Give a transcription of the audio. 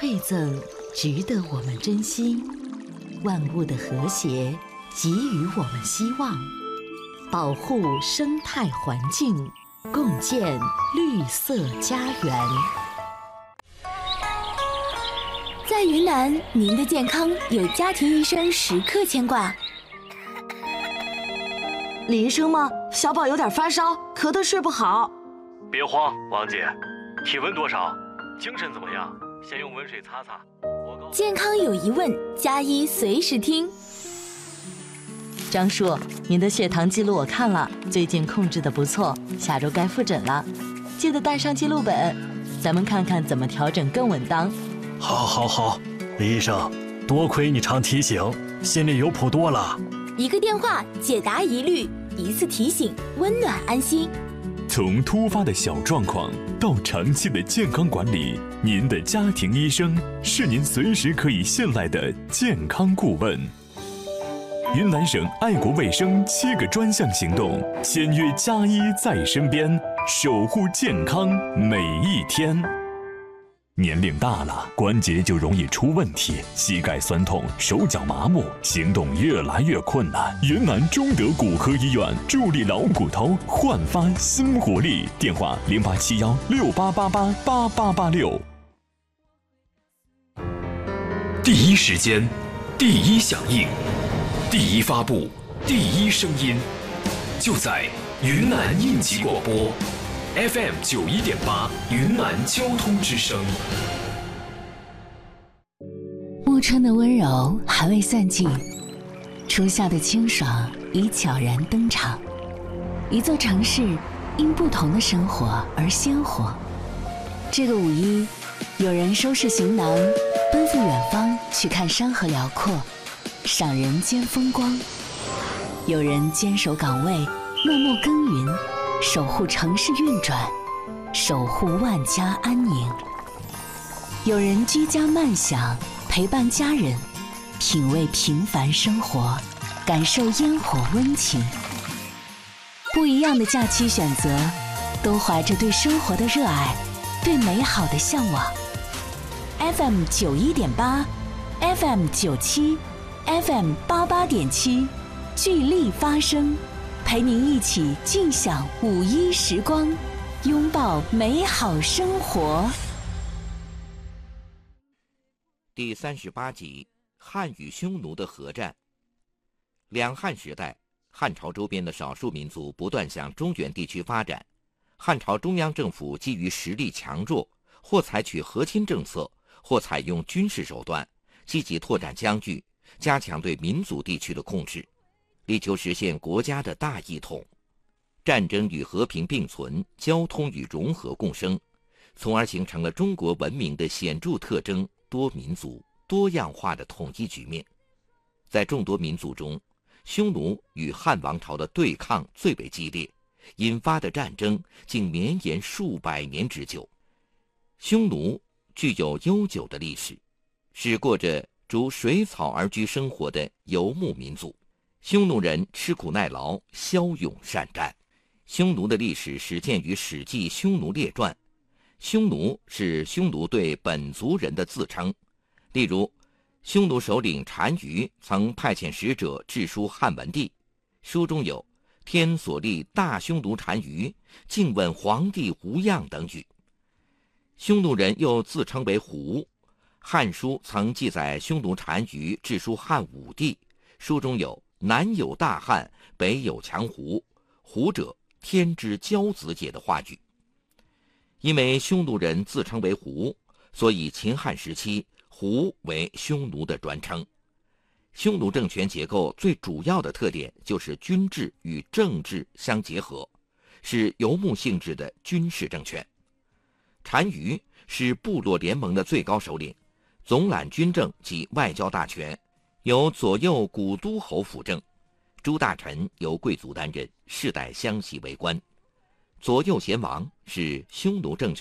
馈赠值得我们珍惜，万物的和谐给予我们希望，保护生态环境，共建绿色家园。 在云南，您的健康有家庭医生时刻牵挂。 李医生吗？小宝有点发烧，咳得睡不好。 别慌，王姐，体温多少？精神怎么样？先用温水擦擦。 健康有疑问，加医随时听。 张叔，您的血糖记录我看了，最近控制得不错，下周该复诊了，记得带上记录本，咱们看看怎么调整更稳当。 好，李医生，多亏你常提醒，心里有谱多了。 一个电话解答疑虑，一次提醒温暖安心。 从突发的小状况到长期的健康管理，您的家庭医生是您随时可以信赖的健康顾问。云南省爱国卫生7个专项行动，签约家医在身边，守护健康每一天。年龄大了，关节就容易出问题，膝盖酸痛，手脚麻木，行动越来越困难。云南中德骨科医院助力老骨头焕发新活力，电话087168888886。 第一时间，第一响应，第一发布，第一声音，就在云南应急广播。FM 91.8云南交通之声。 暮春的温柔还未散尽，初夏的清爽已悄然登场。一座城市因不同的生活而鲜活。这个五一，有人收拾行囊，奔赴远方去看山河辽阔，赏人间风光；有人坚守岗位，默默耕耘，守护城市运转，守护万家安宁；有人居家慢享，陪伴家人，品味平凡生活，感受烟火温情。不一样的假期选择，都怀着对生活的热爱，对美好的向往。FM 91.8 FM 97 FM 88.7，聚力发声，陪您一起尽享五一时光，拥抱美好生活。 第38集：汉与匈奴的合战。两汉时代，汉朝周边的少数民族不断向中原地区发展，汉朝中央政府基于实力强弱，或采取和亲政策，或采用军事手段，积极拓展疆域，加强对民族地区的控制，力求实现国家的大一统。战争与和平并存，交通与融合共生，从而形成了中国文明的显著特征——多民族、多样化的统一局面。在众多民族中，匈奴与汉王朝的对抗最为激烈，引发的战争竟绵延数百年之久。匈奴具有悠久的历史，是过着逐水草而居生活的游牧民族。匈奴人吃苦耐劳，骁勇善战。匈奴的历史始见于《史记·匈奴列传》，匈奴是匈奴对本族人的自称。例如，匈奴首领单于曾派遣使者致书汉文帝，书中有“天所立大匈奴单于，竟问皇帝无恙”等语。匈奴人又自称为胡，《汉书》曾记载匈奴单于致书汉武帝，书中有“南有大汉，北有强胡，胡者天之骄子也”的话语。因为匈奴人自称为胡，所以秦汉时期胡为匈奴的专称。匈奴政权结构最主要的特点就是军制与政治相结合，是游牧性质的军事政权。单于是部落联盟的最高首领，总揽军政及外交大权，由左右古都侯辅政，诸大臣由贵族担任，世代相袭为官。左右贤王是匈奴政权